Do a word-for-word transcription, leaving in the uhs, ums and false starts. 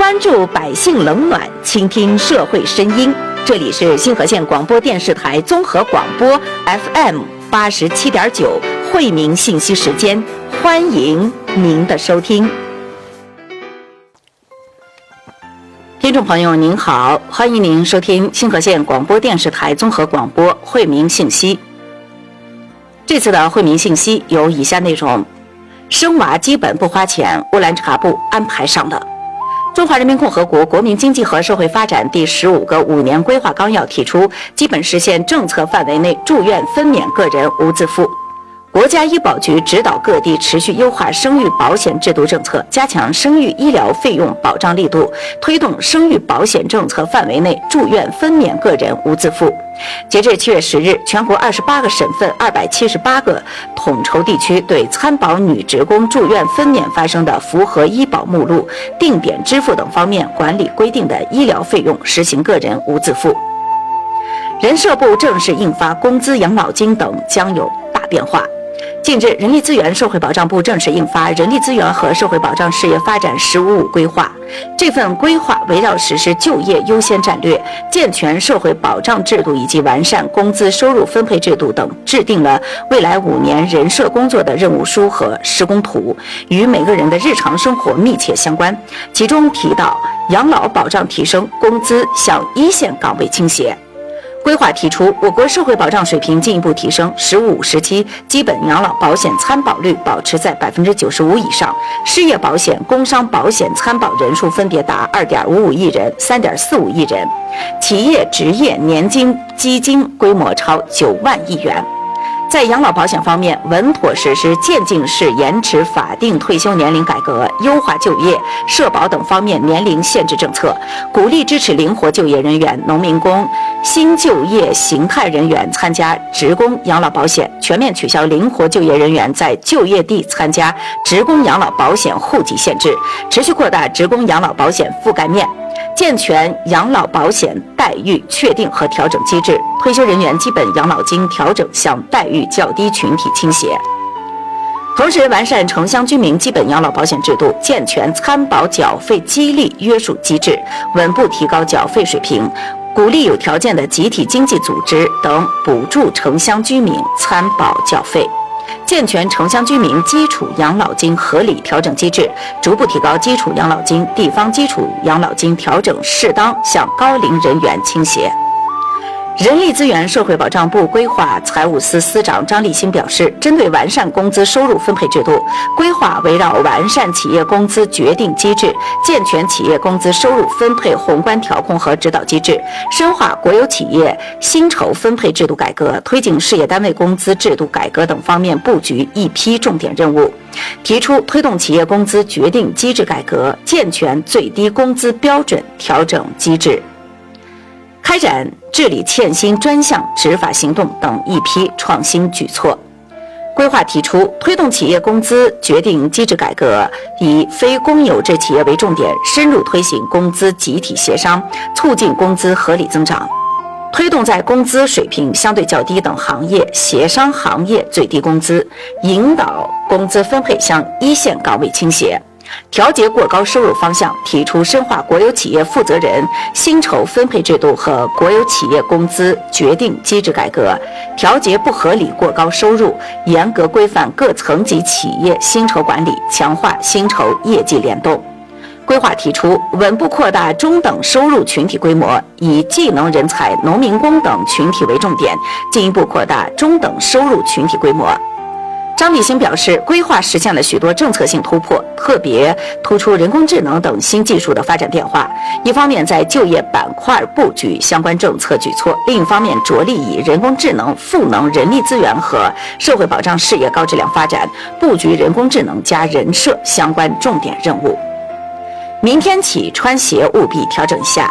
关注百姓冷暖，倾听社会声音。这里是新河县广播电视台综合广播 F M 八十七点九惠民信息时间，欢迎您的收听。听众朋友您好，欢迎您收听新河县广播电视台综合广播惠民信息。这次的惠民信息有以下内容：生娃基本不花钱，乌兰察布安排上的。中华人民共和国国民经济和社会发展第十五个五年规划纲要提出，基本实现政策范围内住院分娩个人无自付。国家医保局指导各地持续优化生育保险制度政策，加强生育医疗费用保障力度，推动生育保险政策范围内住院分娩个人无自付。截至七月十日，全国二十八个省份、二百七十八个统筹地区对参保女职工住院分娩发生的符合医保目录、定点支付等方面管理规定的医疗费用实行个人无自付。人社部正式印发工资、养老金等将有大变化。近日，人力资源社会保障部正式印发《人力资源和社会保障事业发展“十五五”规划》。这份规划围绕实施就业优先战略、健全社会保障制度以及完善工资收入分配制度等，制定了未来五年人社工作的任务书和施工图，与每个人的日常生活密切相关。其中提到，养老保障提升，工资向一线岗位倾斜。规划提出，我国社会保障水平进一步提升，十五五时期基本养老保险参保率保持在百分之九十五以上，失业保险、工伤保险参保人数分别达二点五五亿人、三点四五亿人，企业职业年金基金规模超九万亿元。在养老保险方面，稳妥实施渐进式延迟法定退休年龄改革，优化就业、社保等方面年龄限制政策，鼓励支持灵活就业人员、农民工、新就业形态人员参加职工养老保险，全面取消灵活就业人员在就业地参加职工养老保险户籍限制，持续扩大职工养老保险覆盖面。健全养老保险待遇确定和调整机制，退休人员基本养老金调整向待遇较低群体倾斜。同时，完善城乡居民基本养老保险制度，健全参保缴费激励约束机制，稳步提高缴费水平，鼓励有条件的集体经济组织等补助城乡居民参保缴费。健全城乡居民基础养老金合理调整机制，逐步提高基础养老金、地方基础养老金调整适当向高龄人员倾斜。人力资源社会保障部规划财务司司长张立新表示，针对完善工资收入分配制度，规划围绕完善企业工资决定机制，健全企业工资收入分配宏观调控和指导机制，深化国有企业薪酬分配制度改革，推进事业单位工资制度改革等方面布局一批重点任务。提出推动企业工资决定机制改革，健全最低工资标准调整机制，开展治理欠薪专项执法行动等一批创新举措。规划提出，推动企业工资决定机制改革，以非公有制企业为重点，深入推行工资集体协商，促进工资合理增长，推动在工资水平相对较低等行业协商行业最低工资，引导工资分配向一线岗位倾斜。调节过高收入方向，提出深化国有企业负责人薪酬分配制度和国有企业工资决定机制改革，调节不合理过高收入，严格规范各层级企业薪酬管理，强化薪酬业绩联动。规划提出，稳步扩大中等收入群体规模，以技能人才、农民工等群体为重点，进一步扩大中等收入群体规模。张立新表示，规划实现了许多政策性突破，特别突出人工智能等新技术的发展变化。一方面在就业板块布局相关政策举措，另一方面着力以人工智能赋能人力资源和社会保障事业高质量发展，布局人工智能加人社相关重点任务。明天起穿鞋务必调整一下。